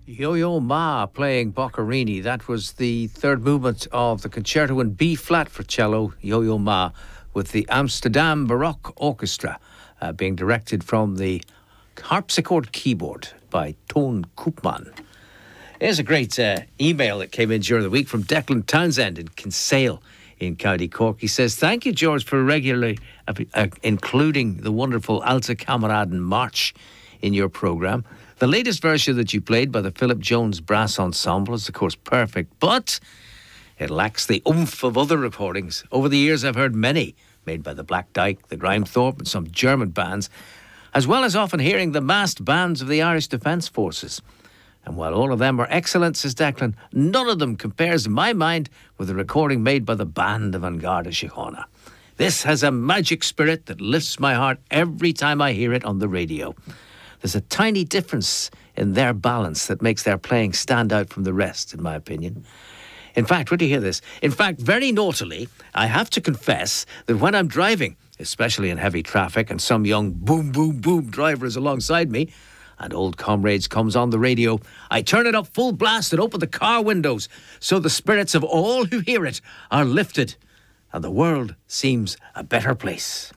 Yo-Yo Ma playing Boccherini. That was the third movement of the concerto in B flat for cello, Yo-Yo Ma, with the Amsterdam Baroque Orchestra, being directed from the harpsichord keyboard by Toon Koopman. Here's a great email that came in during the week from Declan Townsend in Kinsale in County Cork. He says, "Thank you, George, for regularly including the wonderful Alta Kameraden March in your programme. The latest version that you played by the Philip Jones Brass Ensemble is, of course, perfect, but it lacks the oomph of other recordings. Over the years, I've heard many made by the Black Dyke, the Grimethorpe, and some German bands, as well as often hearing the massed bands of the Irish Defence Forces. And while all of them are excellent," says Declan, "none of them compares, in my mind, with the recording made by the band of An Garda Síochána. This has a magic spirit that lifts my heart every time I hear it on the radio. There's a tiny difference in their balance that makes their playing stand out from the rest, in my opinion. In fact, would you hear this? In fact, very naughtily, I have to confess that when I'm driving, especially in heavy traffic, and some young boom, boom, boom driver is alongside me, and Old Comrades comes on the radio, I turn it up full blast and open the car windows so the spirits of all who hear it are lifted and the world seems a better place."